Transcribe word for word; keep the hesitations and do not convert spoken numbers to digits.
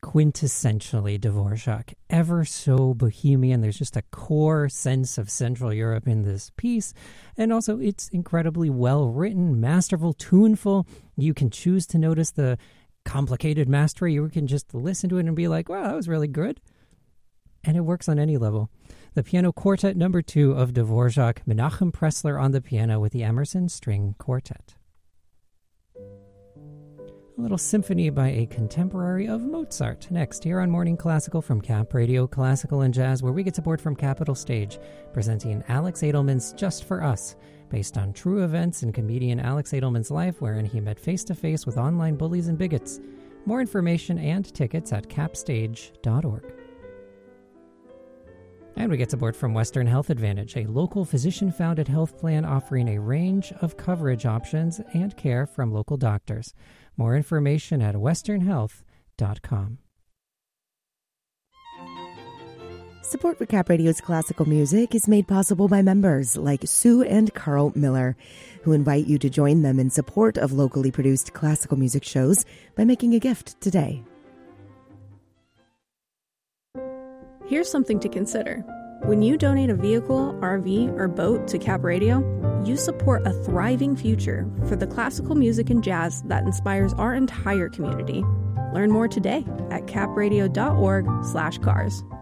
quintessentially Dvorak, ever so bohemian. There's just a core sense of Central Europe in this piece. And also, it's incredibly well written, masterful, tuneful. You can choose to notice the complicated mastery. You can just listen to it and be like, wow, that was really good. And it works on any level. The Piano Quartet number two of Dvorak, Menachem Pressler on the piano with the Emerson String Quartet. A little symphony by a contemporary of Mozart. Next, here on Morning Classical from Cap Radio Classical and Jazz, where we get support from Capitol Stage, presenting Alex Edelman's Just for Us, based on true events in comedian Alex Edelman's life, wherein he met face-to-face with online bullies and bigots. More information and tickets at capstage dot org. And we get support from Western Health Advantage, a local physician-founded health plan offering a range of coverage options and care from local doctors. More information at western health dot com. Support for Cap Radio's classical music is made possible by members like Sue and Carl Miller, who invite you to join them in support of locally produced classical music shows by making a gift today. Here's something to consider. When you donate a vehicle, R V, or boat to Cap Radio, you support a thriving future for the classical music and jazz that inspires our entire community. Learn more today at capradio dot org slash cars.